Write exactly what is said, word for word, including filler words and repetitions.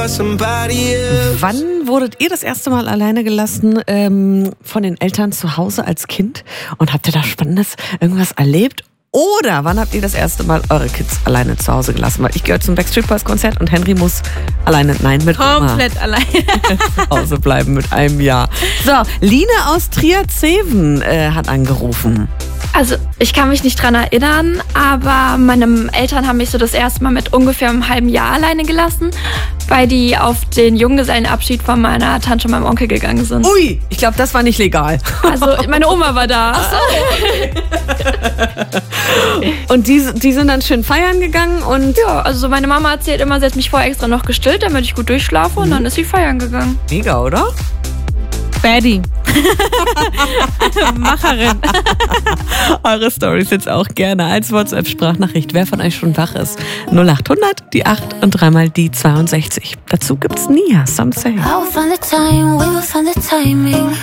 Wann wurdet ihr das erste Mal alleine gelassen ähm, von den Eltern zu Hause als Kind? Und habt ihr da Spannendes irgendwas erlebt? Oder wann habt ihr das erste Mal eure Kids alleine zu Hause gelassen? Weil ich gehöre zum Backstreet Boys Konzert und Henry muss alleine, nein, mit Komplett Oma alleine. zu Hause bleiben mit einem Jahr. So, Line aus Trier-Zeven äh, hat angerufen. Also ich kann mich nicht dran erinnern, aber meine Eltern haben mich so das erste Mal mit ungefähr einem halben Jahr alleine gelassen, weil die auf den Junggesellenabschied von meiner Tante und meinem Onkel gegangen sind. Ui, ich glaube, das war nicht legal. Also meine Oma war da. Ach so. Und die, die sind dann schön feiern gegangen und... Ja, also meine Mama erzählt immer, sie hat mich vorher extra noch gestillt, damit ich gut durchschlafe und dann ist sie feiern gegangen. Mega, oder? Baddie. Macherin. Eure Storys jetzt auch gerne als WhatsApp-Sprachnachricht. Wer von euch schon wach ist? null acht hundert, die acht und dreimal die zweiundsechzig. Dazu gibt's Nia, Some Say. I will find the time, we will find the timing.